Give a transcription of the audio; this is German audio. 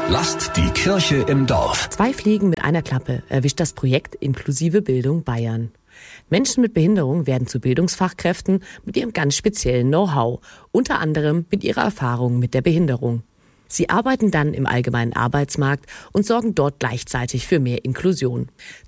Lasst die Kirche im Dorf. 2 Fliegen mit einer Klappe erwischt das Projekt Inklusive Bildung Bayern. Menschen mit Behinderung werden zu Bildungsfachkräften mit ihrem ganz speziellen Know-how, unter anderem mit ihrer Erfahrung mit der Behinderung. Sie arbeiten dann im allgemeinen Arbeitsmarkt und sorgen dort gleichzeitig für mehr Inklusion.